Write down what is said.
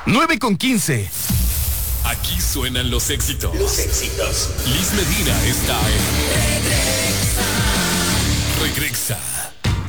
9:15. Aquí suenan los éxitos. Los éxitos. Liz Medina está en